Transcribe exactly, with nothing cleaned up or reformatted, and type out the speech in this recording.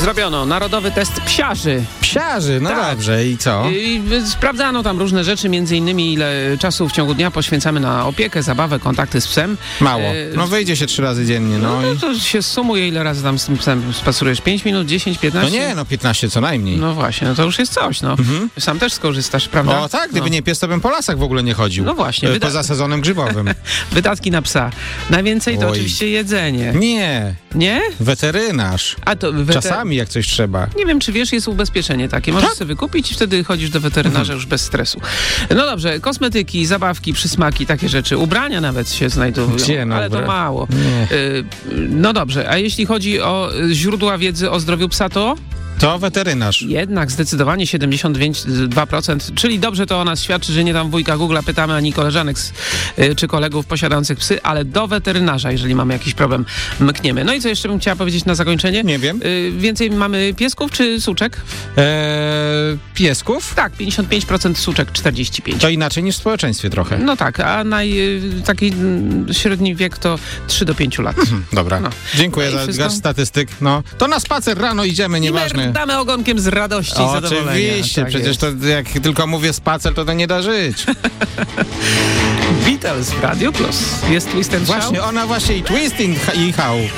Zrobiono narodowy test psiarzy. Psiarzy, no Tak. dobrze, i co? I sprawdzano tam różne rzeczy, między innymi ile czasu w ciągu dnia poświęcamy na opiekę, zabawę, kontakty z psem. Mało. E, No wyjdzie się trzy razy dziennie, no, No i... to się sumuje, ile razy tam z tym psem spacerujesz? pięć minut, dziesięć, No piętnaście? nie, no piętnaście co najmniej. No właśnie, no to już jest coś, no. Mhm. Sam też skorzystasz, prawda? O tak, gdyby no. nie pies, to bym po lasach w ogóle nie chodził. No właśnie, E, wyda- Poza sezonem grzybowym. Wydatki na psa. Najwięcej to Oj. oczywiście jedzenie. Nie, Nie? weterynarz. A to weter... Czasami jak coś trzeba. Nie wiem, czy wiesz, jest ubezpieczenie takie. Możesz Tak? sobie wykupić i wtedy chodzisz do weterynarza już bez stresu. No dobrze, kosmetyki, zabawki, przysmaki, takie rzeczy. Ubrania nawet się znajdują, Gdzie, no, ale to ubra- mało. Nie. Y, no dobrze, a jeśli chodzi o y, źródła wiedzy o zdrowiu psa, to To weterynarz. jednak zdecydowanie siedemdziesiąt dwa procent, czyli dobrze to o nas świadczy, że nie tam wujka Google'a pytamy, ani koleżanek z, y, czy kolegów posiadających psy, ale do weterynarza, jeżeli mamy jakiś problem, mkniemy. No i co jeszcze bym chciała powiedzieć na zakończenie? Nie wiem. Y, więcej mamy piesków czy suczek? Eee, piesków? Tak, pięćdziesiąt pięć procent suczek, czterdzieści pięć procent. To inaczej niż w społeczeństwie trochę. No tak, a naj, y, taki mm, średni wiek to trzy do pięciu lat. Dobra. No. Dziękuję No i za wszystko? gasz statystyk. No, to na spacer rano idziemy, I nieważne. damy ogonkiem z radości i zadowolenia. Oczywiście, Tak przecież jest. to jak tylko mówię spacer, to to nie da żyć. Beatles w Radio Plus. Jest Twist and Shout? Właśnie, ona właśnie i twisting i how.